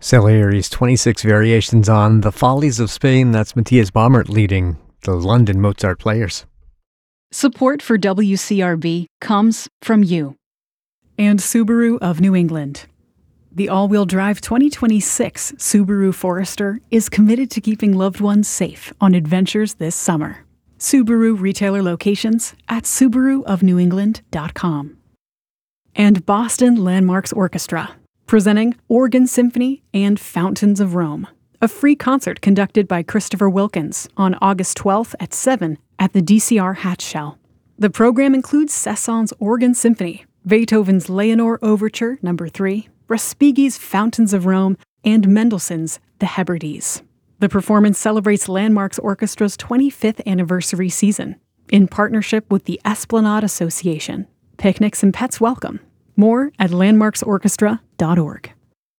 Salieri's 26 variations on The Follies of Spain. That's Matthias Baumert leading the London Mozart Players. Support for WCRB comes from you. And Subaru of New England. The all-wheel drive 2026 Subaru Forester is committed to keeping loved ones safe on adventures this summer. Subaru retailer locations at subaruofnewengland.com. And Boston Landmarks Orchestra, presenting Organ Symphony and Fountains of Rome, a free concert conducted by Christopher Wilkins on August 12th at 7 at the DCR Hatch Shell. The program includes Cesson's Organ Symphony, Beethoven's Leonore Overture No. 3, Respighi's Fountains of Rome, and Mendelssohn's The Hebrides. The performance celebrates Landmarks Orchestra's 25th anniversary season, in partnership with the Esplanade Association. Picnics and pets welcome. More at landmarksorchestra.org.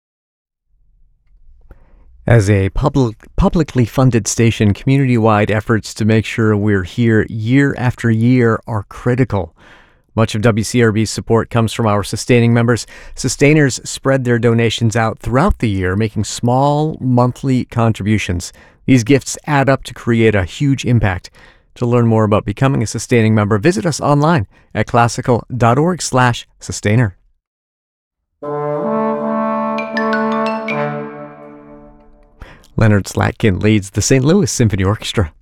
As a publicly funded station, community-wide efforts to make sure we're here year after year are critical. Much of WCRB's support comes from our sustaining members. Sustainers spread their donations out throughout the year, making small monthly contributions. These gifts add up to create a huge impact. To learn more about becoming a sustaining member, visit us online at classical.org/sustainer. Leonard Slatkin leads the St. Louis Symphony Orchestra.